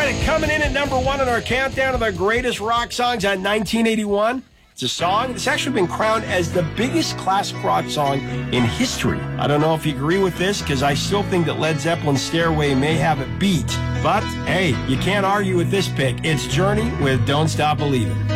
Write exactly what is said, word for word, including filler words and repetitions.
right, and coming in at number one on our countdown of the greatest rock songs on nineteen eighty-one. It's a song that's actually been crowned as the biggest classic rock song in history. I don't know if you agree with this, because I still think that Led Zeppelin's Stairway may have it beat. But, hey, you can't argue with this pick. It's Journey with Don't Stop Believin'.